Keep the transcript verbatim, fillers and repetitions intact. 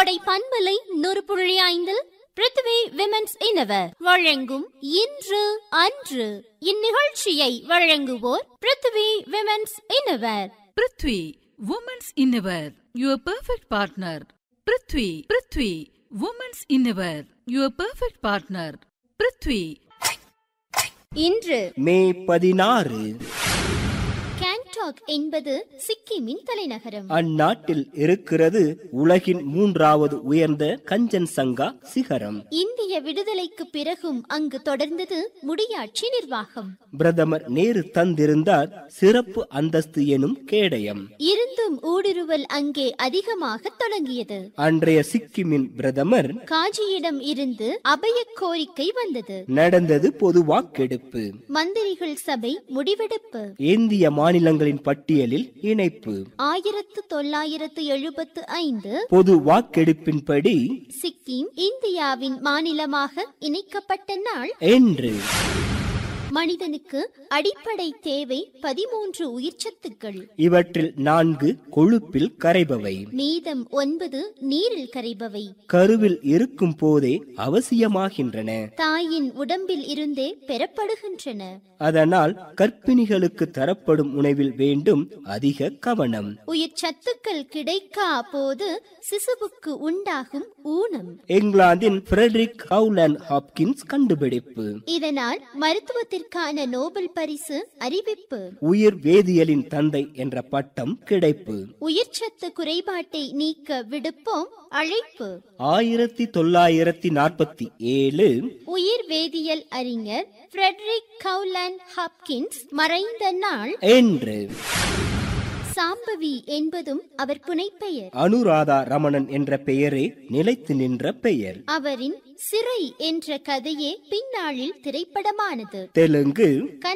கோடை பண்பலை நூறு புள்ளி ஐந்தில் பிருத்வி விமென்ஸ் இன்னவர் வழங்கும் இன்று அன்று. இந்நிகழ்ச்சியை வழங்குவோர் Prithvi women's இன்னவர். Prithvi women's இன்னவர், your perfect partner. Prithvi Prithvi women's இன்னவர், your perfect partner. Prithvi. இன்று மே பதினாறு. கேங்டாக் என்பது சிக்கிமின் தலைநகரம். அந்நாட்டில் இருக்கிறது உலகின் மூன்றாவது உயர்ந்த கஞ்சன்சங்கா சிகரம். இந்திய விடுதலைக்கு பிறகும் அங்கு தொடர்ந்தது முடியாட்சி நிர்வாகம். பிரதமர் நேரு தந்திருந்தார் சிறப்பு அந்தஸ்து எனும் கேடயம். இருந்தும் ஊடுருவல் அங்கே அதிகமாக தொடங்கியது. அன்றைய சிக்கிமின் பிரதமர் காஜியிடம் இருந்து அபய கோரிக்கை வந்தது. நடந்தது பொது வாக்கெடுப்பு. மந்திரிகள் சபை முடிவெடுப்பு. இந்திய மாநிலங்களின் பட்டியலில் இணைப்பு. ஆயிரத்து தொள்ளாயிரத்து எழுபத்து ஐந்து பொது வாக்கெடுப்பின்படி சிக்கிம் இந்தியாவின் மாநிலமாக இணைக்கப்பட்ட நாள் என்று. மனிதனுக்கு அடிப்படை தேவை பதிமூன்று உயிர்ச்சத்துக்கள். இவற்றில் நான்கு கொழுப்பில் கரைபவை, மீதம் ஒன்பது நீரில் கரைபவை. கருவில் இருக்கும் போதே அவசியமாகின்றன. தாயின் உடம்பில் இருந்தே பெறப்படுகின்றன. அதனால் கர்ப்பிணிகளுக்கு தரப்படும் உணவில் வேண்டும் அதிக கவனம். உயிர் சத்துக்கள் கிடைக்கா போது சிசுவுக்கு உண்டாகும் ஊனம். இங்கிலாந்தின் ஃபிரெடரிக் ஹவுலண்ட் ஹாப்கின்ஸ் கண்டுபிடிப்பு. இதனால் மருத்துவத்திற்கான நோபல் பரிசு அறிவிப்பு. உயிர் வேதியியலின் தந்தை என்ற பட்டம் கிடைப்பு. உயிர் சத்து குறைபாட்டை நீக்க விடுப்போம் அழைப்பு. ஆயிரத்தி தொள்ளாயிரத்தி நாற்பத்தி ஏழு உயிர் வேதியியல் அறிஞர் ஃபிரெடரிக் ஹவுலண்ட் ஹாப்கின்ஸ் மறைந்த நாள் என்று. சாம்பவி என்பதும் அவர் புனைப்பெயர். அனுராதா ரமணன் என்ற பெயரே நிலைத்து நின்ற பெயர். அவரின் சிறை என்ற கதையே பின்னாளில் திரைப்படமானது. தெலுங்கு